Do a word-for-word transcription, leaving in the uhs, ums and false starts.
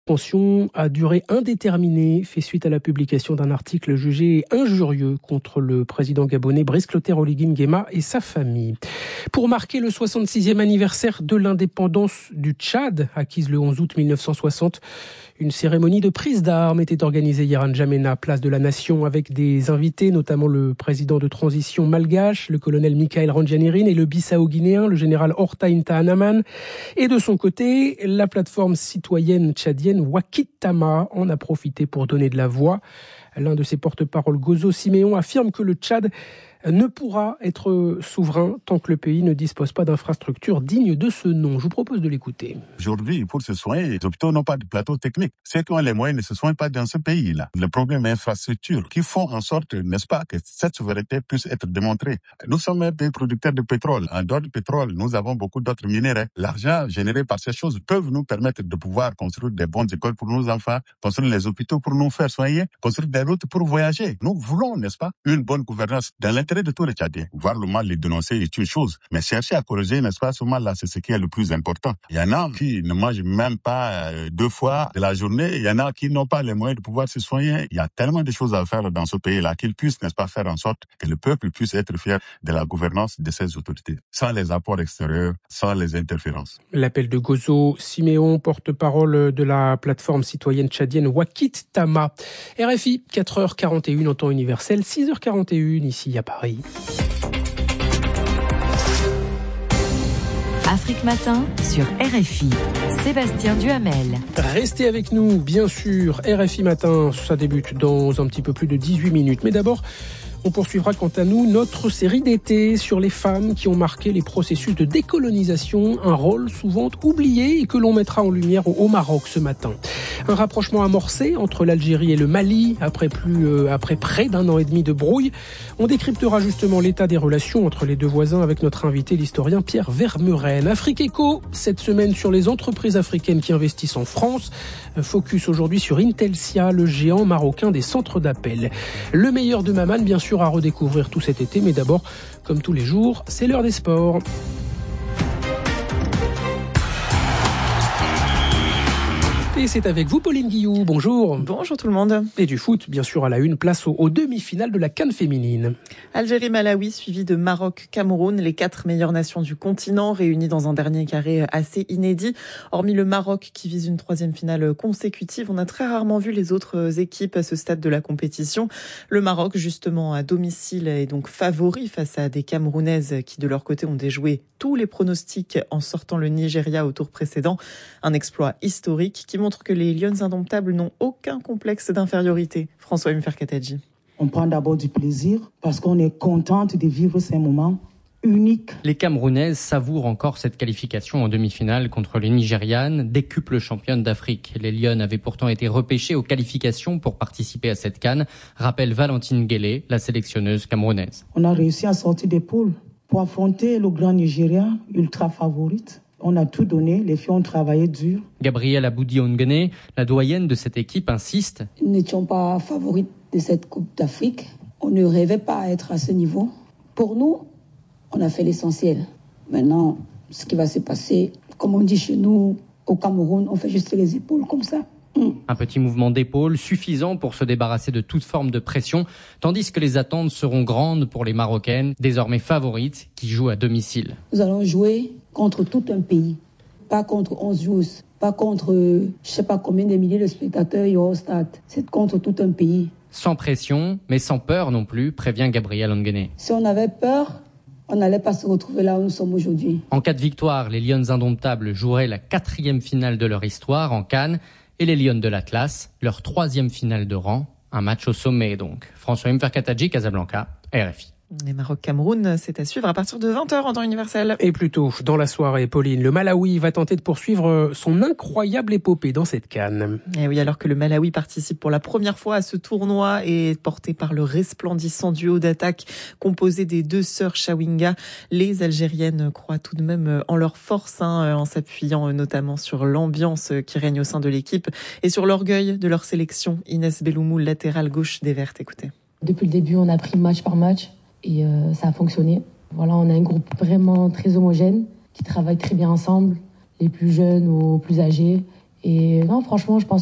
Suspension à durée indéterminée fait suite à la publication d'un article jugé injurieux contre le président gabonais Brice Clotaire Oligui Nguema et sa famille. Pour marquer le soixante-sixième anniversaire de l'indépendance du Tchad, acquise le onze août mille neuf cent soixante, une cérémonie de prise d'armes était organisée hier à N'Djamena, place de la Nation, avec des invités, notamment le président de transition malgache, le colonel Michael Randjanirin, et le Bissau-guinéen, le général Horta Inta Anaman. Et de son côté, la plateforme citoyenne tchadienne Wakit Tama en a profité pour donner de la voix. L'un de ses porte-parole, Gozo Siméon, affirme que le Tchad ne pourra être souverain tant que le pays ne dispose pas d'infrastructures dignes de ce nom. Je vous propose de l'écouter. Aujourd'hui, pour se soigner, les hôpitaux n'ont pas de plateau technique. Ceux qui ont les moyens ne se soignent pas dans ce pays-là. Le problème est l'infrastructure qui font en sorte, n'est-ce pas, que cette souveraineté puisse être démontrée. Nous sommes un pays producteur de pétrole. En dehors du pétrole, nous avons beaucoup d'autres minéraux. L'argent généré par ces choses peut nous permettre de pouvoir construire des bonnes écoles pour nos enfants, construire les hôpitaux pour nous faire soigner, construire des routes pour voyager. Nous voulons, n'est-ce pas, une bonne gouvernance dans l'intérêt de tous les Tchadiens. Voir le mal, les dénoncer est une chose, mais chercher à corriger, n'est-ce pas, ce mal-là, c'est ce qui est le plus important. Il y en a qui ne mangent même pas deux fois de la journée, il y en a qui n'ont pas les moyens de pouvoir se soigner. Il y a tellement de choses à faire dans ce pays-là qu'ils puissent, n'est-ce pas, faire en sorte que le peuple puisse être fier de la gouvernance de ses autorités, sans les apports extérieurs, sans les interférences. L'appel de Gozo Siméon, porte-parole de la plateforme citoyenne tchadienne Wakit Tama. R F I, quatre heures quarante et une en temps universel, six heures quarante et une ici à Paris. Afrique Matin sur R F I. Sébastien Duhamel. Restez avec nous, bien sûr. R F I Matin, ça débute dans un petit peu plus de dix-huit minutes. Mais d'abord, on poursuivra quant à nous notre série d'été sur les femmes qui ont marqué les processus de décolonisation, un rôle souvent oublié et que l'on mettra en lumière au Maroc ce matin. Un rapprochement amorcé entre l'Algérie et le Mali après plus euh, après près d'un an et demi de brouille. On décryptera justement l'état des relations entre les deux voisins avec notre invité, l'historien Pierre Vermeuren. Afrique Éco, cette semaine sur les entreprises africaines qui investissent en France. Focus aujourd'hui sur Intelsia, le géant marocain des centres d'appel. Le meilleur de Maman, bien sûr, à redécouvrir tout cet été, mais d'abord, comme tous les jours, c'est l'heure des sports. Et c'est avec vous, Pauline Guillou. Bonjour. Bonjour tout le monde. Et du foot, bien sûr, à la une, place aux, aux demi-finales de la CAN féminine. Algérie-Malawi, suivi de Maroc-Cameroun, les quatre meilleures nations du continent, réunies dans un dernier carré assez inédit. Hormis le Maroc, qui vise une troisième finale consécutive, on a très rarement vu les autres équipes à ce stade de la compétition. Le Maroc, justement, à domicile, est donc favori face à des Camerounaises qui, de leur côté, ont déjoué tous les pronostics en sortant le Nigeria au tour précédent. Un exploit historique qui montre que les Lions indomptables n'ont aucun complexe d'infériorité. François Mferkatadji. On prend d'abord du plaisir parce qu'on est contente de vivre ces moments uniques. Les Camerounaises savourent encore cette qualification en demi-finale contre les Nigérianes, décuples championnes d'Afrique. Les Lions avaient pourtant été repêchées aux qualifications pour participer à cette CAN, rappelle Valentine Guélé, la sélectionneuse camerounaise. On a réussi à sortir des poules pour affronter le grand Nigeria, ultra favorite. On a tout donné, les filles ont travaillé dur. Gabrielle Aboudi-Ongene, la doyenne de cette équipe, insiste. Nous n'étions pas favorites de cette Coupe d'Afrique. On ne rêvait pas à être à ce niveau. Pour nous, on a fait l'essentiel. Maintenant, ce qui va se passer, comme on dit chez nous, au Cameroun, on fait juste les épaules comme ça. Un petit mouvement d'épaule suffisant pour se débarrasser de toute forme de pression, tandis que les attentes seront grandes pour les Marocaines, désormais favorites, qui jouent à domicile. Nous allons jouer contre tout un pays, pas contre onze joueurs, pas contre euh, je ne sais pas combien de milliers de spectateurs il y aura au stade, c'est contre tout un pays. Sans pression, mais sans peur non plus, prévient Gabrielle Ongene. Si on avait peur, on n'allait pas se retrouver là où nous sommes aujourd'hui. En cas de victoire, les Lions indomptables joueraient la quatrième finale de leur histoire en CAN, et les Lions de l'Atlas, leur troisième finale de rang, un match au sommet donc. François Mferkatadji, Casablanca, R F I. Les Maroc-Cameroun, c'est à suivre à partir de vingt heures en temps universel. Et plus tôt, dans la soirée, Pauline, le Malawi va tenter de poursuivre son incroyable épopée dans cette CAN. Et oui, alors que le Malawi participe pour la première fois à ce tournoi et est porté par le resplendissant duo d'attaque composé des deux sœurs Chawinga, les Algériennes croient tout de même en leur force, hein, en s'appuyant notamment sur l'ambiance qui règne au sein de l'équipe et sur l'orgueil de leur sélection. Inès Belloumou, latérale gauche des Vertes, écoutez. Depuis le début, on a pris match par match. Et euh, ça a fonctionné. Voilà, on a un groupe vraiment très homogène qui travaille très bien ensemble, les plus jeunes aux plus âgés. Et non, franchement, je pense